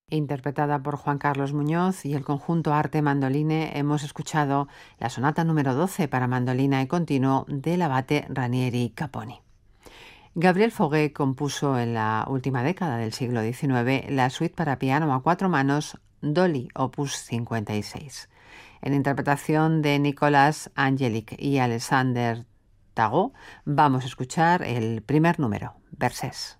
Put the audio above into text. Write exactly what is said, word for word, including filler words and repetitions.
Interpretada por Juan Carlos Muñoz y el conjunto Arte Mandoline, hemos escuchado la sonata número doce para mandolina y continuo del abate Ranieri Caponi. Gabriel Fauré compuso en la última década del siglo diecinueve la suite para piano a cuatro manos Dolly, opus cincuenta y seis. En interpretación de Nicolas Angelic y Alexander Tagot, vamos a escuchar el primer número, Versés.